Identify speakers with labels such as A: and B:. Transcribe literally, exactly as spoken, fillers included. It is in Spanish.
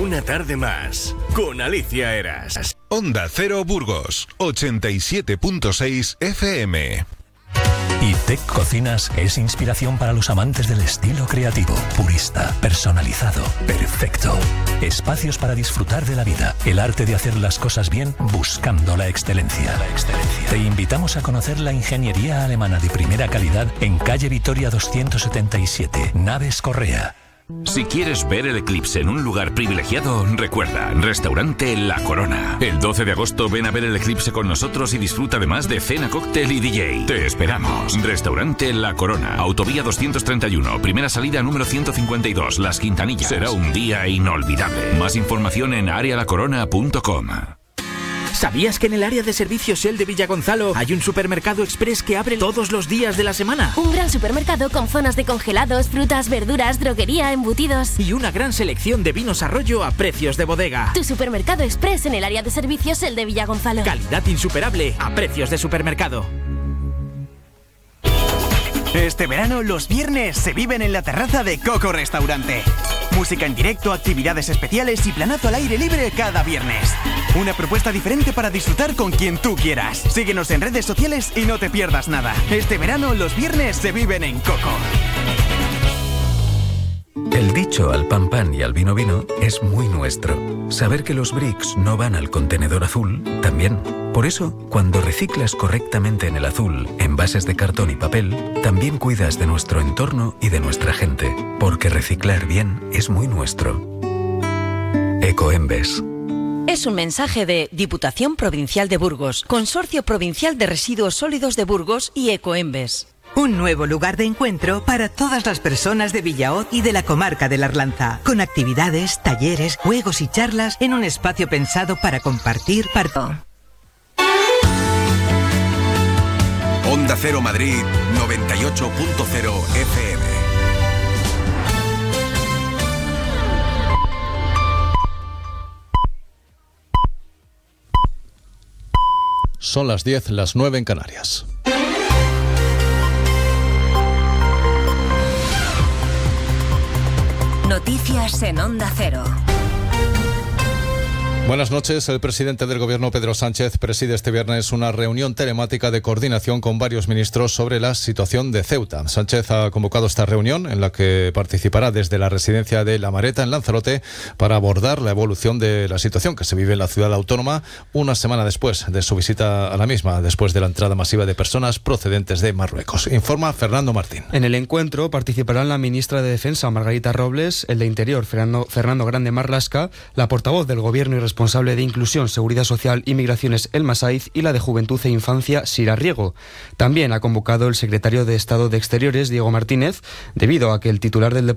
A: Una tarde más, con Alicia Eras.
B: Onda Cero Burgos, ochenta y siete punto seis F M.
C: ITEC Cocinas es inspiración para los amantes del estilo creativo, purista, personalizado, perfecto. Espacios para disfrutar de la vida, el arte de hacer las cosas bien buscando la excelencia. La excelencia. Te invitamos a conocer la ingeniería alemana de primera calidad en calle Vitoria doscientos setenta y siete, Naves Correa.
D: Si quieres ver el eclipse en un lugar privilegiado, recuerda, Restaurante La Corona. El doce de agosto ven a ver el eclipse con nosotros y disfruta además de cena, cóctel y D J. Te esperamos. Restaurante La Corona, Autovía doscientos treinta y uno, primera salida número ciento cincuenta y dos, Las Quintanillas. Será un día inolvidable. Más información en área la corona punto com.
E: ¿Sabías que en el área de servicios Shell de Villagonzalo hay un supermercado express que abre todos los días de la semana?
F: Un gran supermercado con zonas de congelados, frutas, verduras, droguería, embutidos.
E: Y una gran selección de vinos Arroyo a precios de bodega.
F: Tu supermercado express en el área de servicios Shell de Villagonzalo.
E: Calidad insuperable a precios de supermercado.
G: Este verano los viernes se viven en la terraza de Coco Restaurante. Música en directo, actividades especiales y planazo al aire libre cada viernes. Una propuesta diferente para disfrutar con quien tú quieras. Síguenos en redes sociales y no te pierdas nada. Este verano los viernes se viven en Coco.
C: El dicho al pan pan y al vino vino es muy nuestro. Saber que los bricks no van al contenedor azul, también. Por eso, cuando reciclas correctamente en el azul, envases de cartón y papel, también cuidas de nuestro entorno y de nuestra gente, porque reciclar bien es muy nuestro. Ecoembes.
H: Es un mensaje de Diputación Provincial de Burgos, Consorcio Provincial de Residuos Sólidos de Burgos y Ecoembes.
I: Un nuevo lugar de encuentro para todas las personas de Villaot y de la comarca de la Arlanza, con actividades, talleres, juegos y charlas en un espacio pensado para compartir parto.
B: Onda Cero Madrid, noventa y ocho punto cero F M.
J: Son las diez, las nueve en Canarias.
K: Noticias en Onda Cero.
J: Buenas noches. El presidente del Gobierno, Pedro Sánchez, preside este viernes una reunión telemática de coordinación con varios ministros sobre la situación de Ceuta. Sánchez ha convocado esta reunión en la que participará desde la residencia de La Mareta en Lanzarote para abordar la evolución de la situación que se vive en la ciudad autónoma una semana después de su visita a la misma, después de la entrada masiva de personas procedentes de Marruecos. Informa Fernando Martín.
L: En el encuentro participarán la ministra de Defensa, Margarita Robles, el de Interior, Fernando, Fernando Grande Marlasca, la portavoz del Gobierno y responsable de Inclusión, Seguridad Social y Migraciones, Elma Saiz, y la de Juventud e Infancia, Sira Riego. También ha convocado el secretario de Estado de Exteriores, Diego Martínez, debido a que el titular del